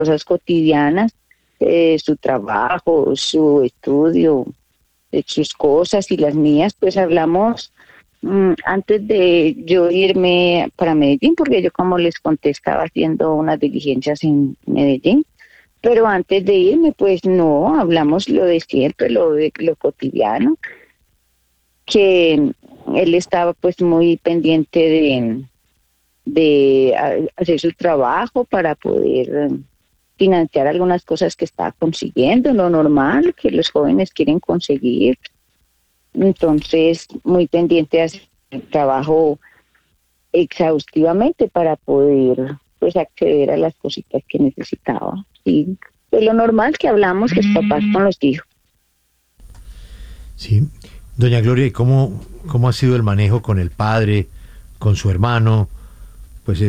cosas cotidianas, su trabajo, su estudio, sus cosas y las mías, pues hablamos antes de yo irme para Medellín, porque yo como les conté estaba haciendo unas diligencias en Medellín, pero antes de irme, pues no, hablamos lo de siempre, lo de lo cotidiano, que él estaba pues muy pendiente de hacer su trabajo para poder financiar algunas cosas que estaba consiguiendo, lo normal que los jóvenes quieren conseguir. Entonces, muy pendiente de hacer el trabajo exhaustivamente para poder pues acceder a las cositas que necesitaba. Y de lo normal que hablamos los papás con los hijos. Sí. Doña Gloria, ¿y cómo ha sido el manejo con el padre, con su hermano? Pues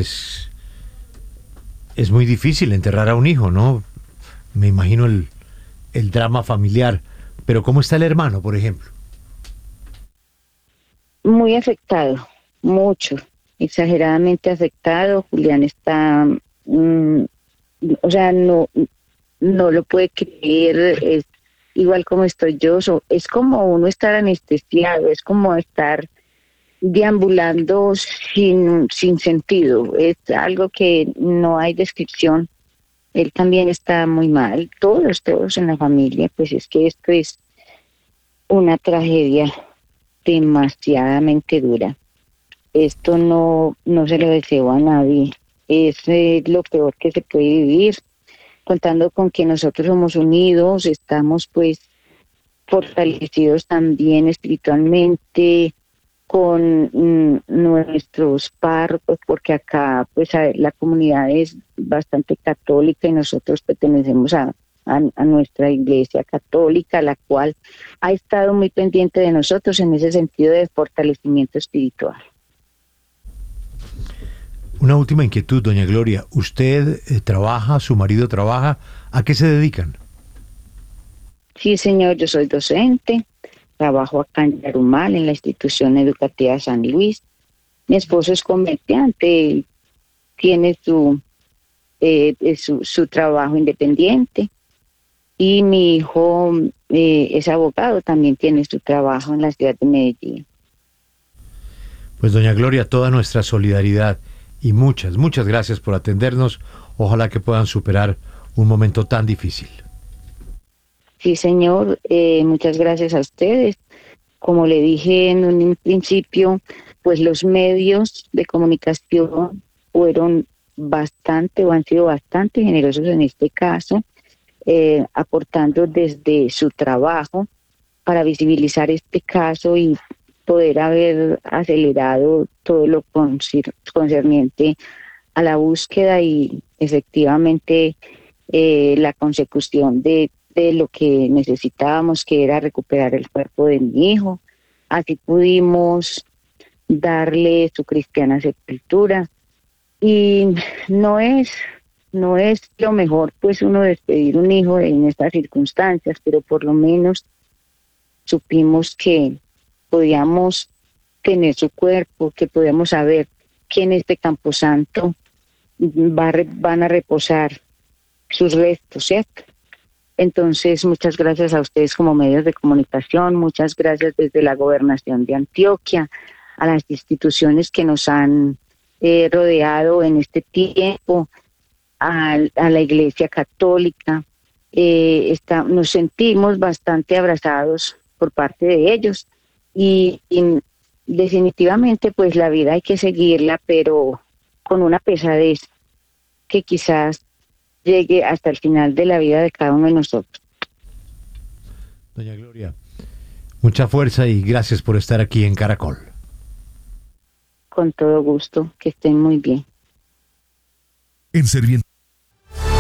es muy difícil enterrar a un hijo, ¿no? Me imagino el drama familiar. Pero ¿cómo está el hermano, por ejemplo? Muy afectado, mucho, exageradamente afectado. Julián está, o sea, no lo puede creer, es igual como estoy yo, es como uno estar anestesiado, es como estar deambulando sin sentido, es algo que no hay descripción. Él también está muy mal, todos en la familia, pues es que esto es una tragedia demasiadamente dura. Esto no se lo deseo a nadie. Es lo peor que se puede vivir, contando con que nosotros somos unidos, estamos pues fortalecidos también espiritualmente con nuestros párrocos, porque acá pues la comunidad es bastante católica y nosotros pertenecemos a nuestra iglesia católica, la cual ha estado muy pendiente de nosotros en ese sentido de fortalecimiento espiritual. Una última inquietud, doña Gloria. ¿Usted trabaja, su marido trabaja? ¿A qué se dedican? Sí, señor, yo soy docente, trabajo acá en Yarumal, en la institución educativa San Luis. Mi esposo es comerciante, tiene su trabajo independiente y mi hijo es abogado, también tiene su trabajo en la ciudad de Medellín. Pues doña Gloria, toda nuestra solidaridad y muchas gracias por atendernos. Ojalá que puedan superar un momento tan difícil. Sí, señor, muchas gracias a ustedes. Como le dije en un principio, pues los medios de comunicación fueron bastante o han sido bastante generosos en este caso, aportando desde su trabajo para visibilizar este caso y poder haber acelerado todo lo concerniente a la búsqueda y efectivamente la consecución de lo que necesitábamos, que era recuperar el cuerpo de mi hijo. Así pudimos darle su cristiana sepultura y no es no es lo mejor pues uno despedir un hijo en estas circunstancias, pero por lo menos supimos que podíamos tener su cuerpo, que podíamos saber que en este camposanto van a reposar sus restos, ¿cierto? Entonces, muchas gracias a ustedes como medios de comunicación, muchas gracias desde la Gobernación de Antioquia, a las instituciones que nos han rodeado en este tiempo, a la Iglesia Católica. Nos sentimos bastante abrazados por parte de ellos y definitivamente pues la vida hay que seguirla, pero con una pesadez que quizás llegue hasta el final de la vida de cada uno de nosotros. Doña Gloria, mucha fuerza y gracias por estar aquí en Caracol. Con todo gusto, que estén muy bien. En Serviente.